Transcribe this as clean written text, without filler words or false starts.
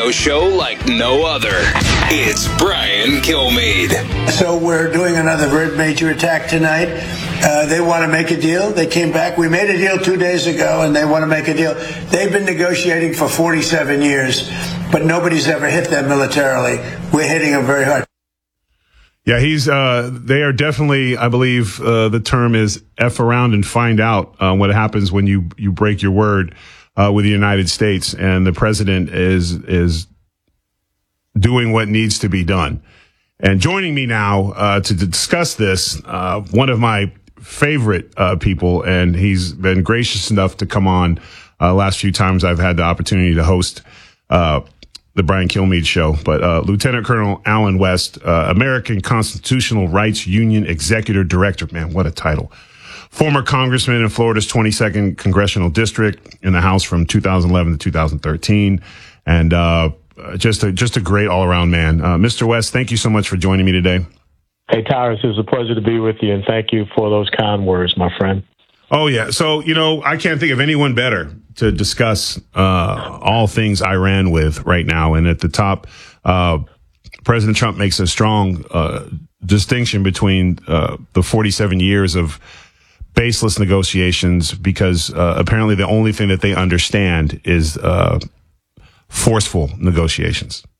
radio show like no other. It's Brian Kilmeade. So we're doing another major attack tonight. They want to make a deal. They came back. We made a deal 2 days ago, and they want to make a deal. They've been negotiating for 47 years, but nobody's ever hit them militarily. We're hitting them very hard. Yeah, they are definitely, I believe, the term is F around and find out what happens when you break your word with the United States, and the president is doing what needs to be done. And joining me now to discuss this, one of my favorite people, and he's been gracious enough to come on last few times I've had the opportunity to host the Brian Kilmeade Show. But Lieutenant Colonel Allen West, American Constitutional Rights Union Executive Director. Man, what a title. Former congressman in Florida's 22nd Congressional District in the House from 2011 to 2013. And just a great all-around man. Mr. West, thank you so much for joining me today. Hey, Tyrus, it was a pleasure to be with you, and thank you for those kind words, my friend. Oh, yeah. So, I can't think of anyone better to discuss all things Iran with right now. And at the top, President Trump makes a strong distinction between the 47 years of baseless negotiations, because apparently the only thing that they understand is forceful negotiations.